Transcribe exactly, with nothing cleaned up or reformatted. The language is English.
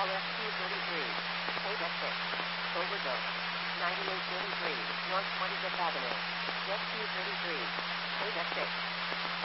L S Q thirty-three. Take exit. Overbook. ninety-eight thirty-three, North twenty-fifth Avenue. Jet Q thirty-three. Take exit.